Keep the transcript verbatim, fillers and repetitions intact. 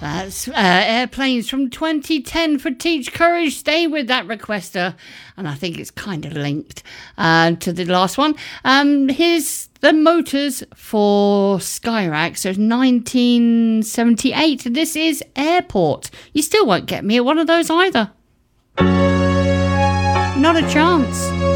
That's uh, Airplanes from twenty ten for Teach Courage. Stay with that requester. And I think it's kind of linked uh, to the last one. Um, here's the Motors for Skyrack. So nineteen seventy-eight. This is Airport. You still won't get me at one of those either. Not a chance.